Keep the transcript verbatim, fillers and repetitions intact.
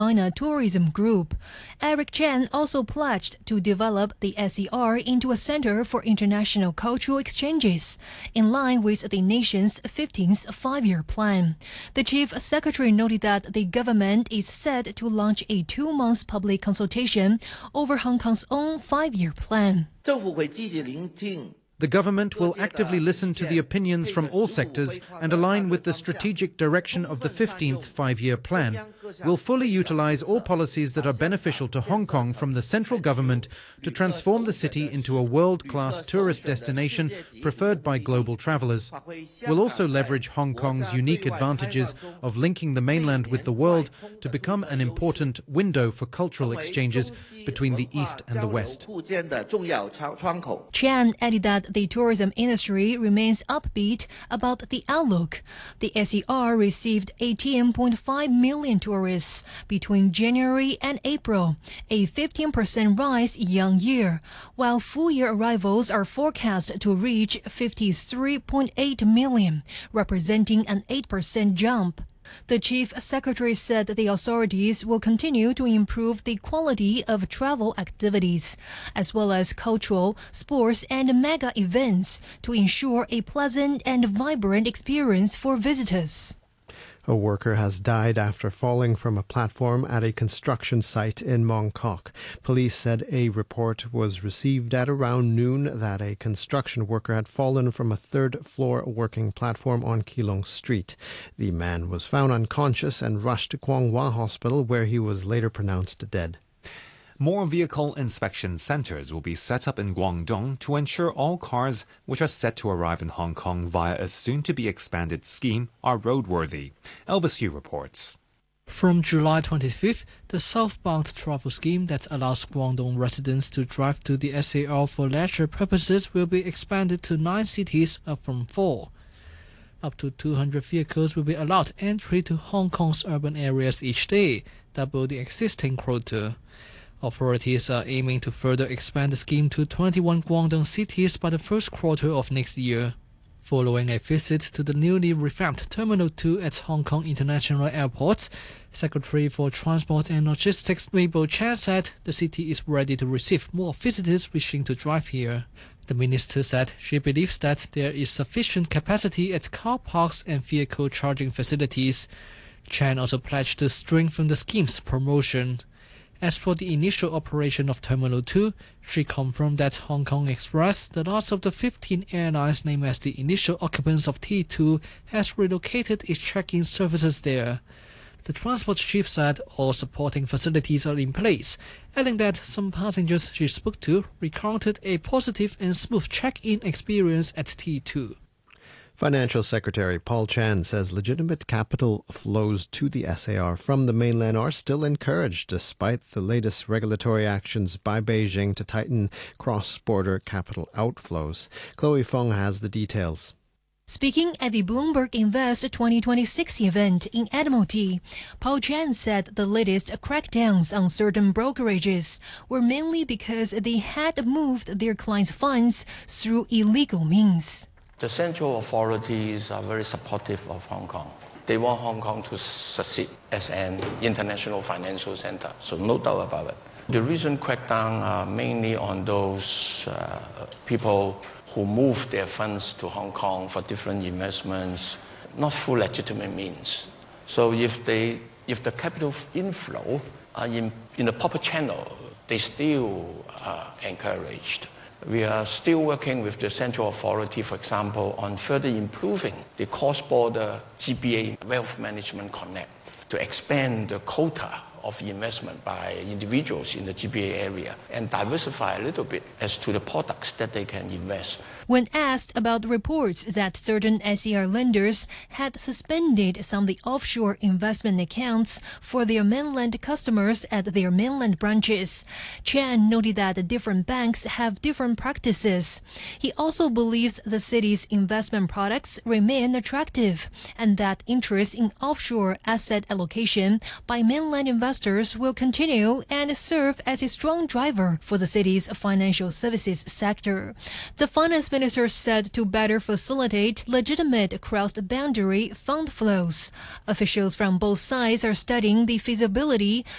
China Tourism Group. Eric Chen also pledged to develop the S E R into a center for international cultural exchanges, in line with the nation's fifteenth five-year plan. The chief secretary noted that the government is set to launch a two-month public consultation over Hong Kong's own five-year plan. The government will actively listen to the opinions from all sectors and align with the strategic direction of the fifteenth five-year plan. We'll fully utilize all policies that are beneficial to Hong Kong from the central government to transform the city into a world-class tourist destination preferred by global travelers. We'll also leverage Hong Kong's unique advantages of linking the mainland with the world to become an important window for cultural exchanges between the East and the West. Chan added that the tourism industry remains upbeat about the outlook. The S E R received eighteen point five million tourists between January and April, a fifteen percent rise year-on-year, while full-year arrivals are forecast to reach fifty-three point eight million, representing an eight percent jump. The chief secretary said the authorities will continue to improve the quality of travel activities, as well as cultural, sports, and mega events to ensure a pleasant and vibrant experience for visitors. A worker has died after falling from a platform at a construction site in Mong Kok. Police said a report was received at around noon that a construction worker had fallen from a third-floor working platform on Keelung Street. The man was found unconscious and rushed to Kwong Wah Hospital, where he was later pronounced dead. More vehicle inspection centers will be set up in Guangdong to ensure all cars which are set to arrive in Hong Kong via a soon-to-be-expanded scheme are roadworthy. Elvis Yu reports. From July twenty-fifth, the southbound travel scheme that allows Guangdong residents to drive to the S A R for leisure purposes will be expanded to nine cities, up from four. Up to two hundred vehicles will be allowed entry to Hong Kong's urban areas each day, double the existing quota. Authorities are aiming to further expand the scheme to twenty-one Guangdong cities by the first quarter of next year. Following a visit to the newly revamped Terminal two at Hong Kong International Airport, Secretary for Transport and Logistics Mabel Chan said the city is ready to receive more visitors wishing to drive here. The minister said she believes that there is sufficient capacity at car parks and vehicle charging facilities. Chan also pledged to strengthen the scheme's promotion. As for the initial operation of Terminal two, she confirmed that Hong Kong Express, the last of the fifteen airlines named as the initial occupants of T two, has relocated its check-in services there. The transport chief said all supporting facilities are in place, adding that some passengers she spoke to recounted a positive and smooth check-in experience at T two. Financial Secretary Paul Chan says legitimate capital flows to the S A R from the mainland are still encouraged despite the latest regulatory actions by Beijing to tighten cross-border capital outflows. Chloe Fong has the details. Speaking at the Bloomberg Invest twenty twenty-six event in Admiralty, Paul Chan said the latest crackdowns on certain brokerages were mainly because they had moved their clients' funds through illegal means. The central authorities are very supportive of Hong Kong. They want Hong Kong to succeed as an international financial center, so no doubt about it. The recent crackdown are mainly on those uh, people who move their funds to Hong Kong for different investments, not through legitimate means. So if they, if the capital inflow are in, in the proper channel, they still are encouraged. We are still working with the central authority, for example, on further improving the cross-border G B A Wealth Management Connect to expand the quota of investment by individuals in the G B A area and diversify a little bit as to the products that they can invest. When asked about reports that certain S A R lenders had suspended some of the offshore investment accounts for their mainland customers at their mainland branches, Chan noted that different banks have different practices. He also believes the city's investment products remain attractive and that interest in offshore asset allocation by mainland investors investors will continue and serve as a strong driver for the city's financial services sector. The finance minister said to better facilitate legitimate cross-boundary fund flows. Officials from both sides are studying the feasibility